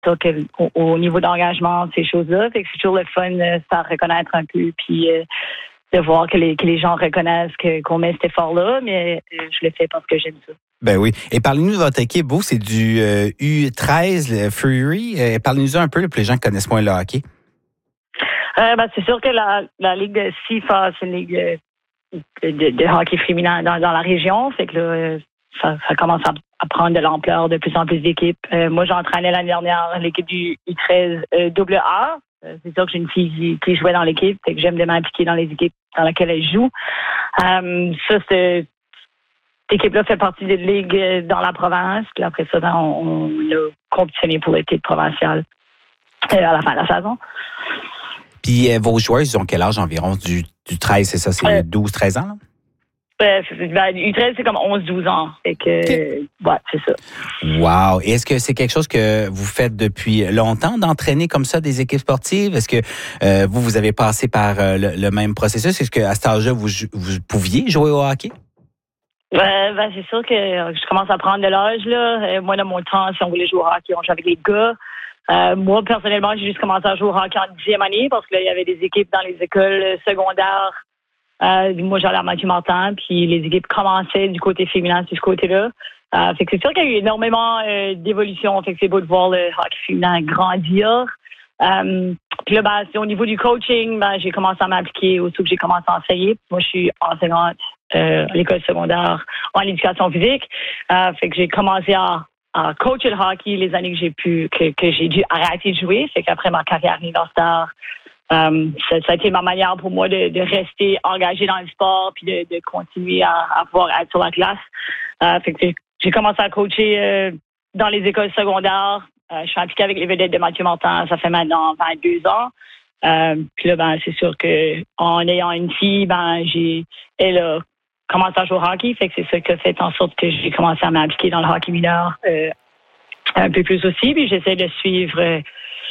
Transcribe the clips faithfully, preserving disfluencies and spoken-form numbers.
ça que, au, au niveau d'engagement, ces choses-là. Fait que c'est toujours le fun de se faire reconnaître un peu, puis euh, de voir que les, que les gens reconnaissent que, qu'on met cet effort-là, mais euh, je le fais parce que j'aime ça. Ben oui. Et parlez-nous de votre équipe. Vous, c'est du euh, U treize, le Fury. Euh, parlez-nous un peu là, pour les gens qui connaissent moins le hockey. Euh, ben, c'est sûr que la, la Ligue de C I F A, c'est une ligue de, de, de hockey féminin dans, dans la région. Fait que là, ça, ça commence à, à prendre de l'ampleur de plus en plus d'équipes. Euh, moi, j'entraînais l'année dernière l'équipe du U treize euh, double A. Euh, c'est sûr que j'ai une fille qui, qui jouait dans l'équipe. Fait que j'aime de m'impliquer dans les équipes dans lesquelles elle joue. Euh, ça, c'est... Cette équipe-là fait partie des ligues dans la province. Puis après ça, ben, on, on l'a compétitionné pour l'équipe provinciale euh, à la fin de la saison. Puis euh, vos joueurs, ils ont quel âge environ? Du, du treize, c'est ça? C'est euh, douze treize ans? Là? Euh, ben, U treize, c'est comme onze douze ans. Fait que, okay. Ouais, c'est ça. Wow! Et est-ce que c'est quelque chose que vous faites depuis longtemps, d'entraîner comme ça des équipes sportives? Est-ce que euh, vous, vous avez passé par euh, le, le même processus? Est-ce qu'à cet âge-là, vous, vous pouviez jouer au hockey? Ben, ben, c'est sûr que je commence à prendre de l'âge, là. Moi, dans mon temps, si on voulait jouer au hockey, on jouait avec les gars. Euh, moi, personnellement, j'ai juste commencé à jouer au hockey en dixième année parce que là, il y avait des équipes dans les écoles secondaires. Euh, moi, j'allais à Mathieu Martin, puis les équipes commençaient du côté féminin sur ce côté-là. Euh, fait que c'est sûr qu'il y a eu énormément euh, d'évolution. Fait que c'est beau de voir le hockey féminin grandir. Euh, puis là, ben, au niveau du coaching, ben, j'ai commencé à m'impliquer aussitôt que j'ai commencé à enseigner. Moi, je suis enseignante euh, à l'école secondaire en éducation physique. Euh, fait que j'ai commencé à, à coacher le hockey les années que j'ai pu, que, que j'ai dû arrêter de jouer. Fait qu'après ma carrière universitaire, euh, ça, ça a été ma manière pour moi de, de rester engagée dans le sport puis de, de continuer à, à pouvoir être sur la glace. Euh, fait que j'ai, j'ai commencé à coacher euh, dans les écoles secondaires. Euh, je suis impliquée avec les vedettes de Mathieu Martin, ça fait maintenant vingt-deux ans. Euh, puis là, ben, c'est sûr que en ayant une fille, ben, j'ai, elle a commencé à jouer au hockey, fait que c'est ça qui a fait en sorte que j'ai commencé à m'impliquer dans le hockey mineur euh, un peu plus aussi. Puis j'essaie de suivre, euh,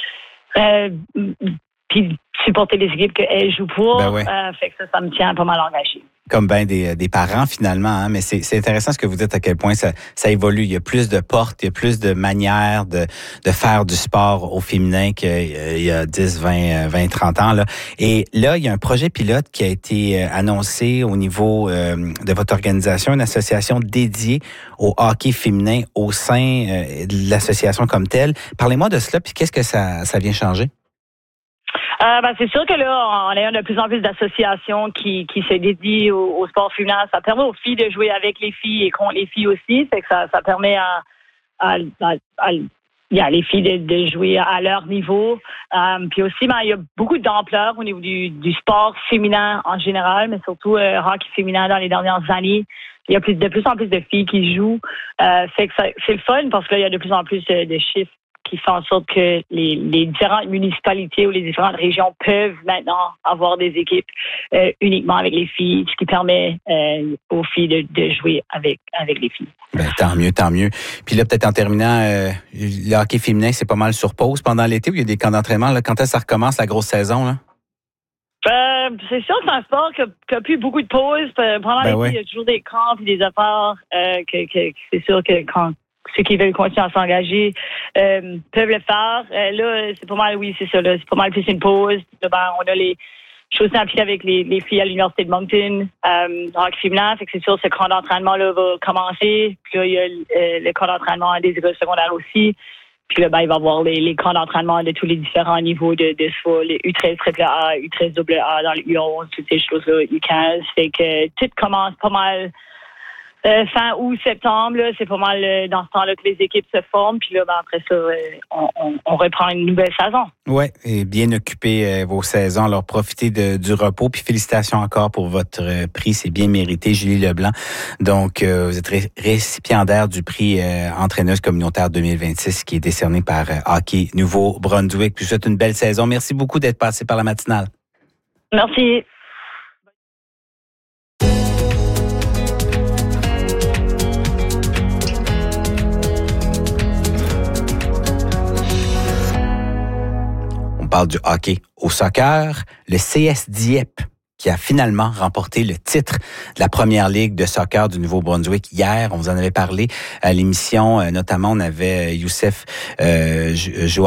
euh, puis supporter les équipes qu'elle joue pour. Ben ouais. euh, fait que ça, ça me tient pas mal engagée. Comme ben des, des parents, finalement. Hein? Mais c'est, c'est intéressant ce que vous dites, à quel point ça, ça évolue. Il y a plus de portes, il y a plus de manières de, de faire du sport au féminin qu'il y a dix, vingt, vingt, trente ans. Là. Et là, il y a un projet pilote qui a été annoncé au niveau euh, de votre organisation, une association dédiée au hockey féminin au sein euh, de l'association comme telle. Parlez-moi de cela, puis qu'est-ce que ça, ça vient changer? Euh, ben, c'est sûr que là, en ayant de plus en plus d'associations qui, qui se dédient au, au sport féminin, ça permet aux filles de jouer avec les filles et contre les filles aussi. Fait que ça, ça permet à, à, à, à il y a les filles de, de jouer à leur niveau. Euh, puis aussi, ben, il y a beaucoup d'ampleur au niveau du, du sport féminin en général, mais surtout euh, hockey féminin dans les dernières années. Il y a plus, de plus en plus de filles qui jouent. Euh, fait que ça, c'est le fun parce que là, il y a de plus en plus de, de chiffres qui font en sorte que les, les différentes municipalités ou les différentes régions peuvent maintenant avoir des équipes euh, uniquement avec les filles, ce qui permet euh, aux filles de, de jouer avec, avec les filles. Ben, tant mieux, tant mieux. Puis là, peut-être en terminant, euh, le hockey féminin, c'est pas mal sur pause pendant l'été où il y a des camps d'entraînement. Là, quand est-ce que ça recommence, la grosse saison? Là? Euh, c'est sûr que c'est un sport qui a, qui a plus beaucoup de pauses. Pendant ben l'été, ouais. il y a toujours des camps et des affaires euh, que, que c'est sûr que quand ceux qui veulent continuer à s'engager euh, peuvent le faire. Euh, là, c'est pas mal, oui, c'est ça. Là, c'est pas mal plus une pause. Là, ben, on a les choses impliquées avec les, les filles à l'Université de Moncton, euh, dans le féminin. Fait que c'est sûr ce camp d'entraînement-là va commencer. Puis là, il y a euh, le camp d'entraînement des écoles secondaires aussi. Puis là, ben, il va y avoir les, les camps d'entraînement de tous les différents niveaux de, de soit les U treize triple A, U treize double A, dans le U onze, toutes ces choses-là, U quinze. Fait que tout commence pas mal Euh, fin août, septembre, là, c'est pas mal euh, dans ce temps-là que les équipes se forment. Puis là, ben, après ça, euh, on, on, on reprend une nouvelle saison. Oui, et bien occuper euh, vos saisons. Alors, profitez de, du repos. Puis félicitations encore pour votre euh, prix. C'est bien mérité, Julie Leblanc. Donc, euh, vous êtes ré- récipiendaire du prix euh, entraîneuse communautaire deux mille vingt-six qui est décerné par euh, Hockey Nouveau-Brunswick. Puis je vous souhaite une belle saison. Merci beaucoup d'être passé par la matinale. Merci. On parle du hockey au soccer. Le C S Dieppe qui a finalement remporté le titre de la première ligue de soccer du Nouveau-Brunswick hier. On vous en avait parlé à l'émission. Notamment, on avait Youssef euh, Joa